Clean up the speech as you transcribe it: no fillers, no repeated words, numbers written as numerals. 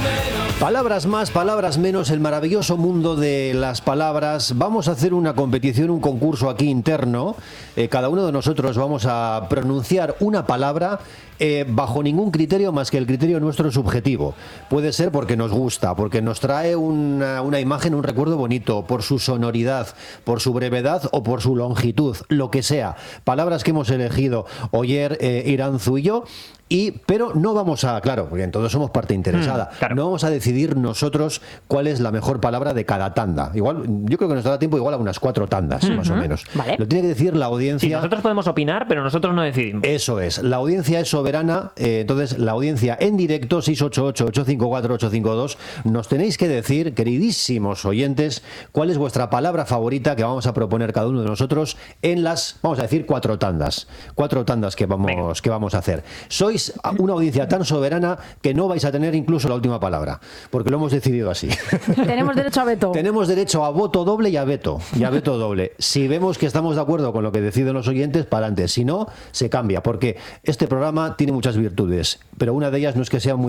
Palabras más, palabras menos, el maravilloso mundo de las palabras. Vamos a hacer una competición, un concurso aquí interno. Cada uno de nosotros vamos a pronunciar una palabra bajo ningún criterio más que el criterio nuestro subjetivo. Puede ser porque nos gusta, porque nos trae una imagen, un recuerdo bonito, por su sonoridad, por su brevedad o por su longitud, lo que sea. Palabras que hemos elegido Oyer, Iranzu y yo. Pero no vamos a, claro, porque todos somos parte interesada, claro. No vamos a decidir nosotros cuál es la mejor palabra de cada tanda. Igual, yo creo que nos dará tiempo igual a unas 4 tandas, más o menos. Vale. Lo tiene que decir la audiencia. Sí, nosotros podemos opinar, pero nosotros no decidimos. Eso es, la audiencia es soberana, entonces la audiencia en directo, 688-854-852, nos tenéis que decir, queridísimos oyentes, cuál es vuestra palabra favorita que vamos a proponer cada uno de nosotros en las, vamos a decir, 4 tandas. 4 tandas que vamos a hacer. Sois una audiencia tan soberana que no vais a tener incluso la última palabra, porque lo hemos decidido así. Tenemos derecho a veto. Tenemos derecho a voto doble y a veto doble. Si vemos que estamos de acuerdo con lo que deciden los oyentes, para adelante. Si no, se cambia, porque este programa tiene muchas virtudes, pero una de ellas no es que sea muy